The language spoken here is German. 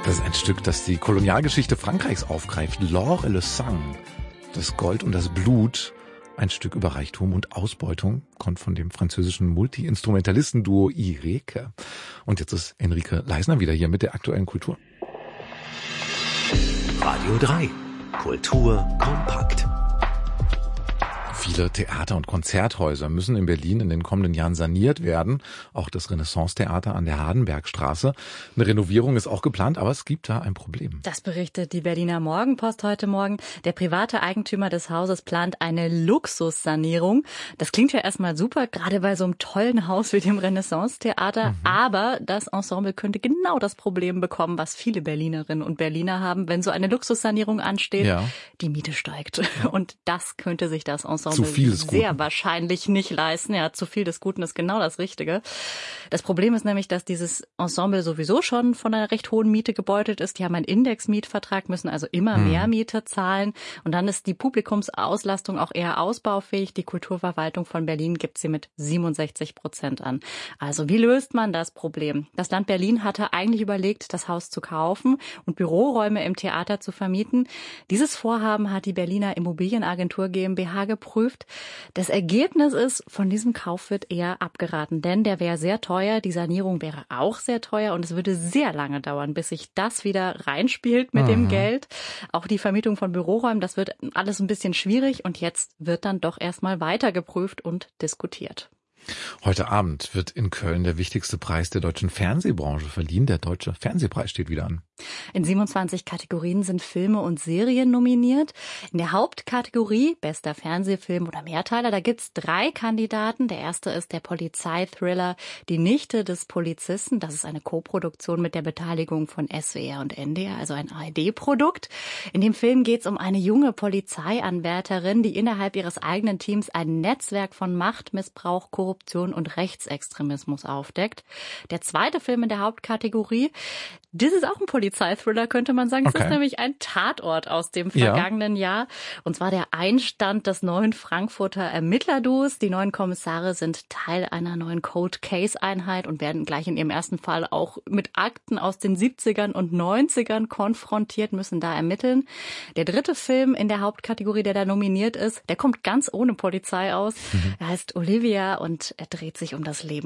Das ist ein Stück, das die Kolonialgeschichte Frankreichs aufgreift. L'or et le sang, das Gold und das Blut. Ein Stück über Reichtum und Ausbeutung kommt von dem französischen Multi-Instrumentalistenduo Ireke. Und jetzt ist Enrique Leisner wieder hier mit der aktuellen Kultur. Radio 3. Kultur kompakt. Viele Theater- und Konzerthäuser müssen in Berlin in den kommenden Jahren saniert werden. Auch das Renaissance-Theater an der Hardenbergstraße. Eine Renovierung ist auch geplant, aber es gibt da ein Problem. Das berichtet die Berliner Morgenpost heute Morgen. Der private Eigentümer des Hauses plant eine Luxussanierung. Das klingt ja erstmal super, gerade bei so einem tollen Haus wie dem Renaissance-Theater. Aber das Ensemble könnte genau das Problem bekommen, was viele Berlinerinnen und Berliner haben, wenn so eine Luxussanierung ansteht. Ja. Die Miete steigt. Und das könnte sich das Ensemble sehr wahrscheinlich nicht leisten. Ja, zu viel des Guten ist genau das Richtige. Das Problem ist nämlich, dass dieses Ensemble sowieso schon von einer recht hohen Miete gebeutelt ist. Die haben einen Indexmietvertrag, müssen also immer mehr Miete zahlen. Und dann ist die Publikumsauslastung auch eher ausbaufähig. Die Kulturverwaltung von Berlin gibt sie mit 67% an. Also wie löst man das Problem? Das Land Berlin hatte eigentlich überlegt, das Haus zu kaufen und Büroräume im Theater zu vermieten. Dieses Vorhaben hat die Berliner Immobilienagentur GmbH geprüft. Das Ergebnis ist, von diesem Kauf wird eher abgeraten, denn der wäre sehr teuer, die Sanierung wäre auch sehr teuer und es würde sehr lange dauern, bis sich das wieder reinspielt mit dem Geld. Auch die Vermietung von Büroräumen, das wird alles ein bisschen schwierig und jetzt wird dann doch erstmal weiter geprüft und diskutiert. Heute Abend wird in Köln der wichtigste Preis der deutschen Fernsehbranche verliehen. Der Deutsche Fernsehpreis steht wieder an. In 27 Kategorien sind Filme und Serien nominiert. In der Hauptkategorie Bester Fernsehfilm oder Mehrteiler, da gibt's 3 Kandidaten. Der erste ist der Polizeithriller Die Nichte des Polizisten. Das ist eine Koproduktion mit der Beteiligung von SWR und NDR, also ein ARD-Produkt. In dem Film geht's um eine junge Polizeianwärterin, die innerhalb ihres eigenen Teams ein Netzwerk von Machtmissbrauch, Korruption und Rechtsextremismus aufdeckt. Der zweite Film in der Hauptkategorie, das ist auch ein Polizeithriller, könnte man sagen. Es ist nämlich ein Tatort aus dem vergangenen Jahr. Und zwar der Einstand des neuen Frankfurter Ermittlerduos. Die neuen Kommissare sind Teil einer neuen Cold-Case-Einheit und werden gleich in ihrem ersten Fall auch mit Akten aus den 70ern und 90ern konfrontiert, müssen da ermitteln. Der dritte Film in der Hauptkategorie, der da nominiert ist, der kommt ganz ohne Polizei aus. Er heißt Olivia und er dreht sich um das Leben